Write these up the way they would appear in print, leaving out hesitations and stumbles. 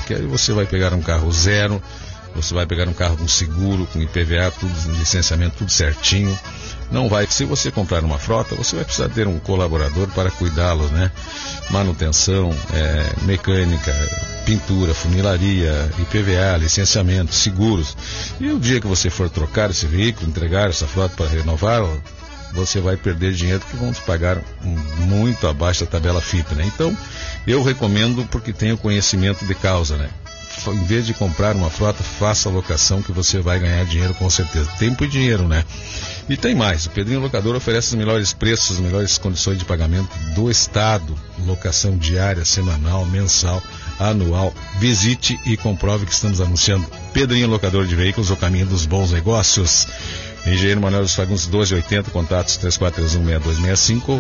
que aí você vai pegar um carro zero, você vai pegar um carro com seguro, com IPVA, tudo, licenciamento, tudo certinho. Não vai, se você comprar uma frota, você vai precisar ter um colaborador para cuidá-lo, né? Manutenção, mecânica, pintura, funilaria, IPVA, licenciamento, seguros. E o dia que você for trocar esse veículo, entregar essa frota para renovar, você vai perder dinheiro que vão te pagar muito abaixo da tabela FIP, né? Então, eu recomendo porque tenho conhecimento de causa, né? Em vez de comprar uma frota, faça a locação que você vai ganhar dinheiro com certeza. Tempo e dinheiro, né? E tem mais, o Pedrinho Locador oferece os melhores preços, as melhores condições de pagamento do estado, locação diária, semanal, mensal, anual. Visite e comprove que estamos anunciando Pedrinho Locador de Veículos, o caminho dos bons negócios. Engenheiro Manuel dos Fagundes 1280, contatos 3431-6265 ou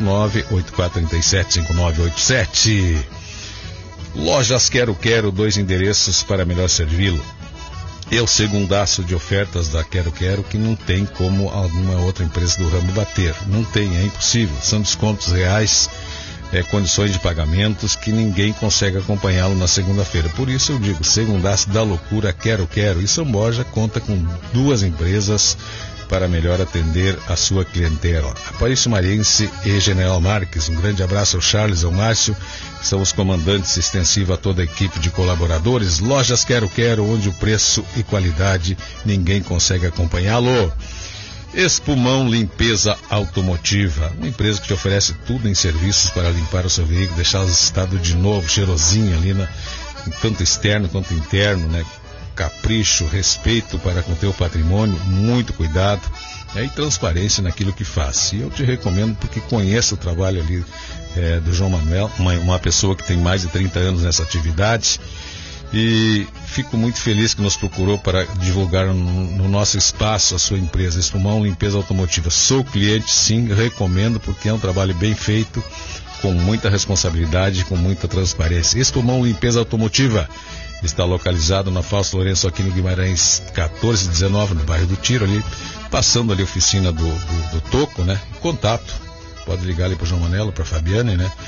98437-5987. Lojas Quero, 2 endereços para melhor servi-lo. É o segundaço de ofertas da Quero, que não tem como alguma outra empresa do ramo bater. Não tem, é impossível. São descontos reais, condições de pagamentos que ninguém consegue acompanhá-lo na segunda-feira. Por isso eu digo, segundaço da loucura Quero. E São Borja conta com 2 empresas para melhor atender a sua clientela. Aparício Mariense e General Marques. Um grande abraço ao Charles e ao Márcio, que são os comandantes extensivos a toda a equipe de colaboradores. Lojas Quero, onde o preço e qualidade ninguém consegue acompanhá-lo. Espumão Limpeza Automotiva, uma empresa que te oferece tudo em serviços para limpar o seu veículo, deixá-lo em estado de novo, cheirosinho ali, tanto externo quanto interno, né? Capricho, respeito para com o teu patrimônio, muito cuidado, e transparência naquilo que faz. E eu te recomendo porque conheço o trabalho ali do João Manuel, uma pessoa que tem mais de 30 anos nessa atividade, e fico muito feliz que nos procurou para divulgar no nosso espaço a sua empresa, Espumão Limpeza Automotiva. Sou cliente, sim, recomendo porque é um trabalho bem feito, com muita responsabilidade, com muita transparência. Espumão Limpeza Automotiva está localizado na Fausto Lourenço, aqui no Guimarães 1419, no bairro do Tiro, ali, passando ali a oficina do Toco, né? Contato, pode ligar ali para o João Manelo, para a Fabiane, né?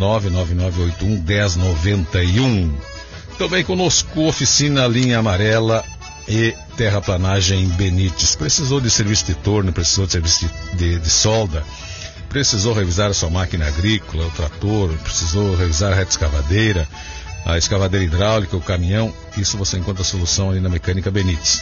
99981-1091. Também conosco, oficina Linha Amarela e terraplanagem Benites. Precisou de serviço de torno, precisou de serviço de solda, precisou revisar a sua máquina agrícola, o trator, precisou revisar a reta escavadeira, a escavadeira hidráulica, o caminhão. Isso você encontra a solução ali na Mecânica Benites.